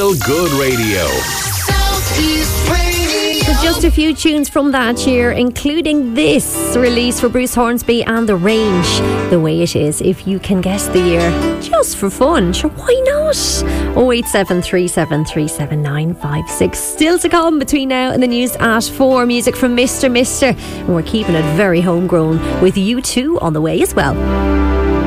Feel Good Radio. Southeast Radio. So just a few tunes from that year, including this release for Bruce Hornsby and The Range, The Way It Is. If you can guess the year, just for fun, sure, why not? 08737373956. Still to come between now and the news at 4. Music from Mr. And we're keeping it very homegrown with U2 on the way as well.